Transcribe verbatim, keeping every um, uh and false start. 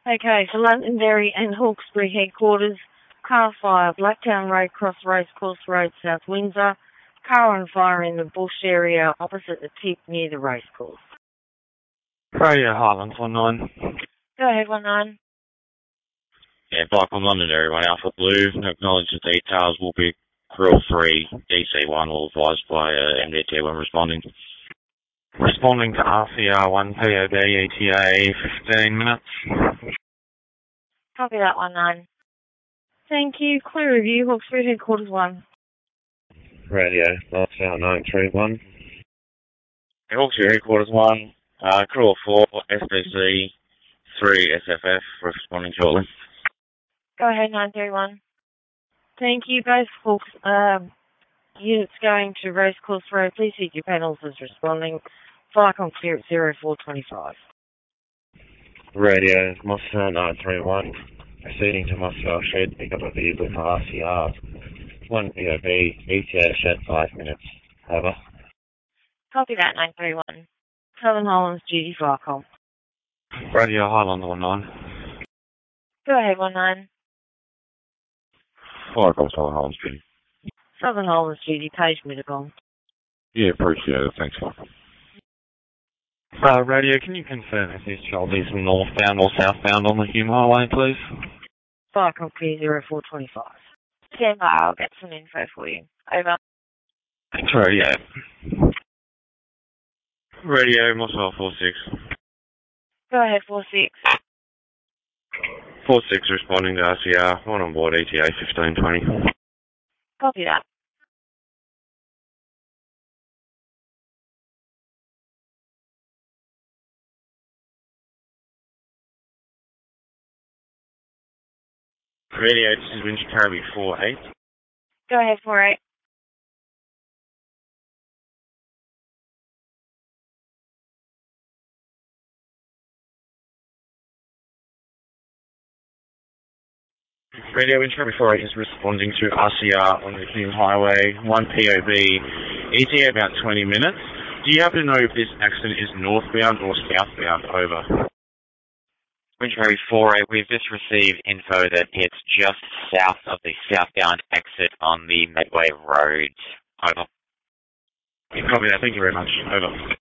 Okay, for Londonderry and Hawkesbury headquarters, car fire, Blacktown Road, Cross Racecourse Road, South Windsor. Car on fire in the bush area opposite the tip near the racecourse. Radio Highlands one nine. Go ahead, one nine. Yeah, bike on Londonderry, one Alpha Blue. Acknowledge the details will be Grill three, D C one, all advised by uh, M D T when responding. Responding to R C R one P O B E T A, fifteen minutes. Copy that, one nine. Thank you. Clear review, Hawkesbury headquarters one. Radio, North South nine three one. Hawkesbury headquarters one, uh, Crew four, S B C three, S F F, responding shortly. Go ahead, nine three one. Thank you. Both Hawks, um, units going to Racecourse Road. Please hit your panels as responding. Fire on clear at zero four twenty-five. Radio, Moscow nine three one. Proceeding to Moscow Shed, pick up a vehicle for R C R. one P O B, E T A Shed, five minutes. Over. Copy that, nine three one. Southern Highlands Duty Fire Call. Radio Highlands one nine. Go ahead, one nine. Fire call, Southern Highlands Duty. Southern Highlands Duty, Page Middlecom. Yeah, appreciate it. Thanks, Michael. Uh, radio, can you confirm if this child is northbound or southbound on the Hume Highway, please? Fire call clear zero four twenty-five. Stand by, I'll get some info for you. Over. Thanks, radio. Radio, Moscow four six. Go ahead, four six. four six responding to R C R, one on board E T A fifteen twenty. Copy that. Radio, this is Windsor Caribou four eight. Go ahead, four eight. Radio Windsor Caribou four eight is responding to R C R on the Hume Highway, one P O B, E T A about twenty minutes. Do you happen to know if this accident is northbound or southbound? Over. Windsor Caribou four eight, we've just received info that it's just south of the southbound exit on the Medway Road. Over. Copy that. Thank you very much. Over.